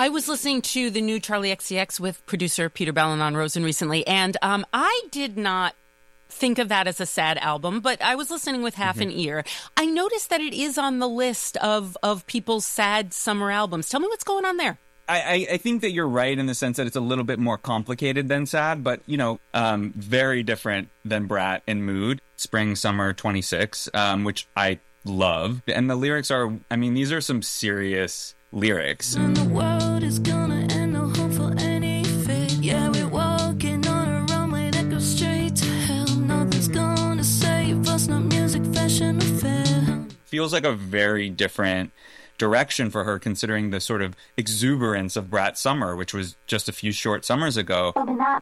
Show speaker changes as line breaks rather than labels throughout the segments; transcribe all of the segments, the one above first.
I was listening to the new Charlie XCX with producer Peter Balonon-Rosen recently, and I did not think of that as a sad album, but I was listening with half an ear. I noticed that it is on the list of people's sad summer albums. Tell me what's going on there.
I think that you're right in the sense that it's a little bit more complicated than sad, but, very different than Brat in mood. Spring, Summer 26, which I love. And the lyrics are, these are some serious lyrics.
And the world is gonna end, no hope for any fate. Yeah, we're walking on a runway that goes straight to hell. Nothing's gonna save us, not music, fashion, or fair.
Feels like a very different direction for her, considering the sort of exuberance of Brat Summer, which was just a few short summers ago.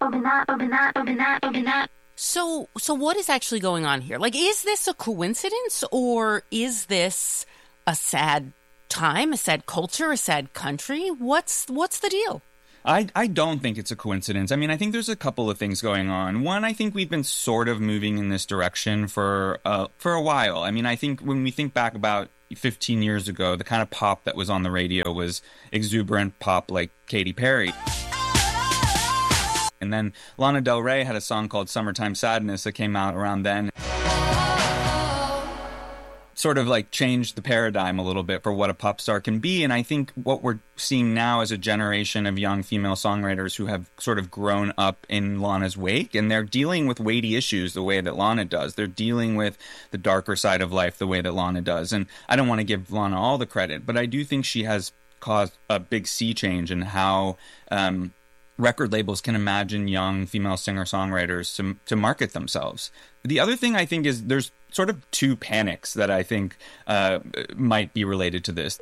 So what is actually going on here? Like, is this a coincidence, or is this a sad time, a sad culture, a sad country? What's the deal?
I don't think it's a coincidence. I think there's a couple of things going on. One, I think we've been sort of moving in this direction for a while. I think when we think back about 15 years ago, the kind of pop that was on the radio was exuberant pop like Katy Perry. And then Lana Del Rey had a song called Summertime Sadness that came out around then. Sort of like changed the paradigm a little bit for what a pop star can be. And I think what we're seeing now is a generation of young female songwriters who have sort of grown up in Lana's wake, and they're dealing with weighty issues the way that Lana does. They're dealing with the darker side of life the way that Lana does. And I don't want to give Lana all the credit, but I do think she has caused a big sea change in how record labels can imagine young female singer-songwriters to market themselves. The other thing I think is there's sort of two panics that I think might be related to this.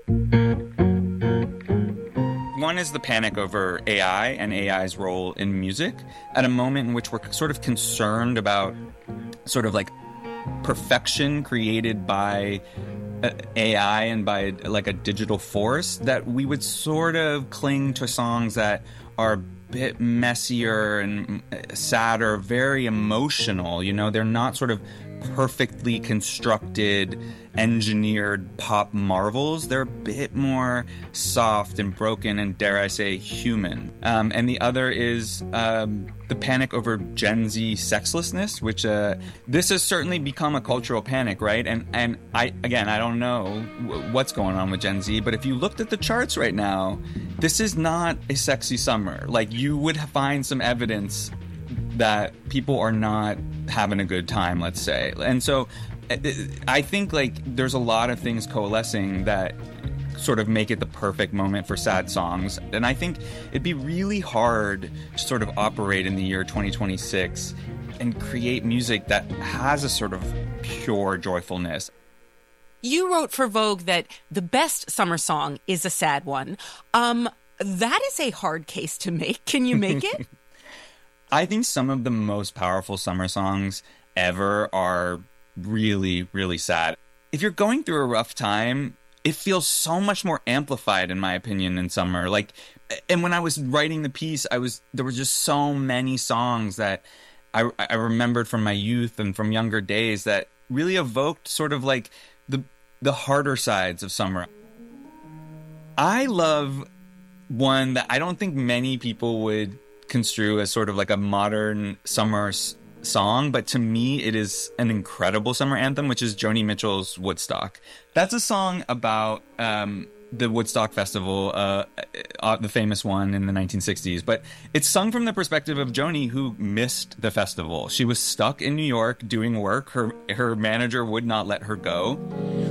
One is the panic over AI and AI's role in music at a moment in which we're sort of concerned about sort of like perfection created by AI and by like a digital force, that we would sort of cling to songs that are a bit messier and sadder, very emotional. They're not sort of perfectly constructed, engineered pop marvels. They're a bit more soft and broken and, dare I say, human. And the other is the panic over Gen Z sexlessness, which this has certainly become a cultural panic, right? And I don't know what's going on with Gen Z, but if you looked at the charts right now, this is not a sexy summer. Like, you would find some evidence that people are not having a good time, let's say. And so I think like there's a lot of things coalescing that sort of make it the perfect moment for sad songs. And I think it'd be really hard to sort of operate in the year 2026 and create music that has a sort of pure joyfulness.
You wrote for Vogue that the best summer song is a sad one. That is a hard case to make. Can you make it?
I think some of the most powerful summer songs ever are really, really sad. If you're going through a rough time, it feels so much more amplified, in my opinion, in summer. Like, and when I was writing the piece, there were just so many songs that I remembered from my youth and from younger days that really evoked sort of like the harder sides of summer. I love one that I don't think many people would construe as sort of like a modern summer song, but to me it is an incredible summer anthem, which is Joni Mitchell's Woodstock. That's a song about the Woodstock Festival, the famous one in the 1960s, but it's sung from the perspective of Joni, who missed the festival. She was stuck in New York doing work. Her manager would not let her go.